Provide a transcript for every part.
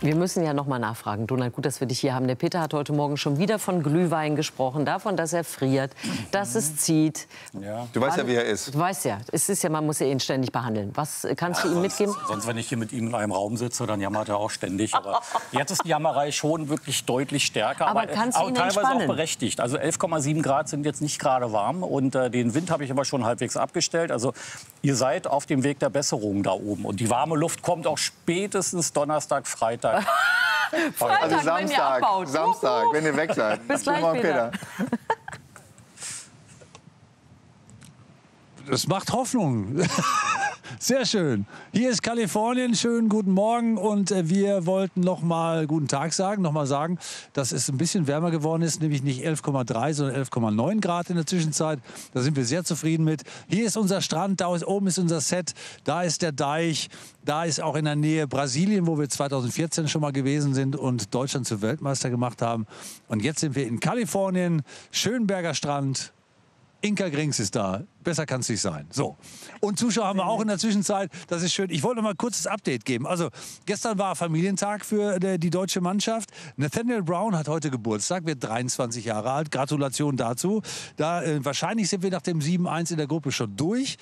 Wir müssen ja noch mal nachfragen. Donald, gut, dass wir dich hier haben. Der Peter hat heute Morgen schon wieder von Glühwein gesprochen, davon, dass er friert, dass es zieht. Ja. Du weißt ja, wie er ist. Du weißt ja, es ist ja, man muss ja ihn ständig behandeln. Was kannst du ihm mitgeben? Sonst, wenn ich hier mit ihm in einem Raum sitze, dann jammert er auch ständig. Aber jetzt ist die Jammerei schon wirklich deutlich stärker, aber kannst du ihn teilweise entspannen? auch berechtigt. Also 11,7 Grad sind jetzt nicht gerade warm und den Wind habe ich aber schon halbwegs abgestellt. Also ihr seid auf dem Weg der Besserung da oben und die warme Luft kommt auch spätestens Donnerstag, Freitag. Freitag, also wenn ihr abbaut. Samstag, wenn ihr weg seid. Bis gleich, Peter. Das macht Hoffnung. Sehr schön. Hier ist Kalifornien. Schönen guten Morgen. Und wir wollten noch mal guten Tag sagen. Noch mal sagen, dass es ein bisschen wärmer geworden ist. Nämlich nicht 11,3, sondern 11,9 Grad in der Zwischenzeit. Da sind wir sehr zufrieden mit. Hier ist unser Strand. Da oben ist unser Set. Da ist der Deich. Da ist auch in der Nähe Brasilien, wo wir 2014 schon mal gewesen sind und Deutschland zu Weltmeister gemacht haben. Und jetzt sind wir in Kalifornien. Schönberger Strand. Inka Grings ist da. Besser kann es nicht sein. So. Und Zuschauer haben wir auch in der Zwischenzeit. Das ist schön. Ich wollte noch mal ein kurzes Update geben. Also, gestern war Familientag für die deutsche Mannschaft. Nathaniel Brown hat heute Geburtstag, wird 23 Jahre alt. Gratulation dazu. Wahrscheinlich sind wir nach dem 7:1 in der Gruppe schon durch.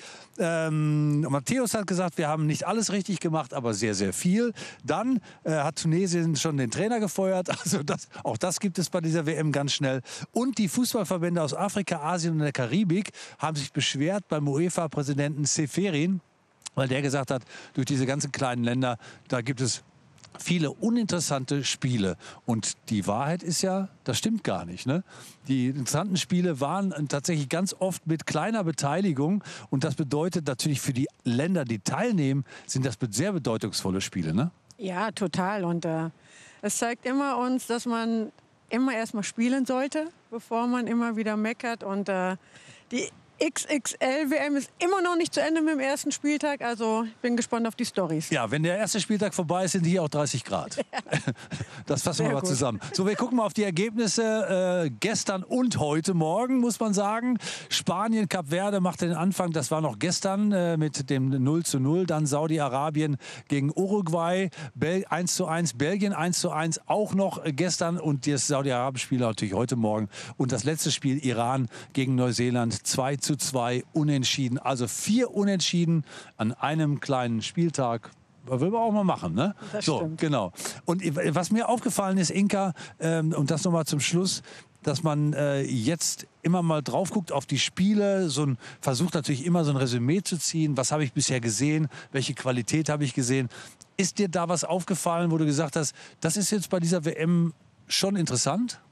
Matthäus hat gesagt, wir haben nicht alles richtig gemacht, aber sehr, sehr viel. Dann hat Tunesien schon den Trainer gefeuert. Also auch das gibt es bei dieser WM ganz schnell. Und die Fußballverbände aus Afrika, Asien und der Karibik haben sich beschwert beim UEFA-Präsidenten Seferin, weil der gesagt hat, durch diese ganzen kleinen Länder, da gibt es viele uninteressante Spiele. Und die Wahrheit ist ja, das stimmt gar nicht. Ne? Die interessanten Spiele waren tatsächlich ganz oft mit kleiner Beteiligung. Und das bedeutet natürlich für die Länder, die teilnehmen, sind das sehr bedeutungsvolle Spiele. Ne? Ja, total. Und es zeigt immer uns, dass man immer erst mal spielen sollte, bevor man immer wieder meckert. Und die XXL-WM ist immer noch nicht zu Ende mit dem ersten Spieltag. Also ich bin gespannt auf die Storys. Ja, wenn der erste Spieltag vorbei ist, sind hier auch 30 Grad. Ja. Das fassen wir mal zusammen. So, wir gucken mal auf die Ergebnisse gestern und heute Morgen, muss man sagen. Spanien, Kap Verde machte den Anfang. Das war noch gestern mit dem 0:0. Dann Saudi-Arabien gegen Uruguay. 1:1. Belgien 1:1. Auch noch gestern. Und das Saudi-Arabien-Spiel natürlich heute Morgen. Und das letzte Spiel Iran gegen Neuseeland 2:2 Unentschieden. Also 4 Unentschieden an einem kleinen Spieltag. Will man auch mal machen, ne? Das so, stimmt. Genau. Und was mir aufgefallen ist, Inka, und das nochmal zum Schluss, dass man jetzt immer mal drauf guckt auf die Spiele, versucht natürlich immer so ein Resümee zu ziehen. Was habe ich bisher gesehen? Welche Qualität habe ich gesehen? Ist dir da was aufgefallen, wo du gesagt hast, das ist jetzt bei dieser WM schon interessant?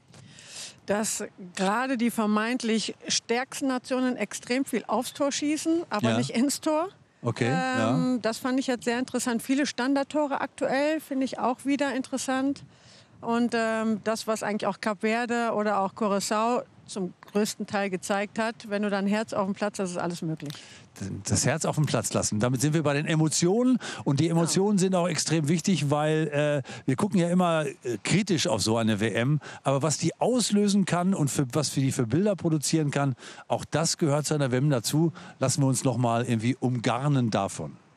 Dass gerade die vermeintlich stärksten Nationen extrem viel aufs Tor schießen, aber nicht ins Tor. Okay, ja. Das fand ich jetzt sehr interessant. Viele Standardtore aktuell finde ich auch wieder interessant. Und das, was eigentlich auch Kap Verde oder auch Curaçao zum größten Teil gezeigt hat, wenn du dein Herz auf dem Platz hast, ist alles möglich. Das Herz auf den Platz lassen. Damit sind wir bei den Emotionen. Und die Emotionen sind auch extrem wichtig, weil wir gucken ja immer kritisch auf so eine WM. Aber was die auslösen kann und was die für Bilder produzieren kann, auch das gehört zu einer WM dazu. Lassen wir uns noch mal irgendwie umgarnen davon.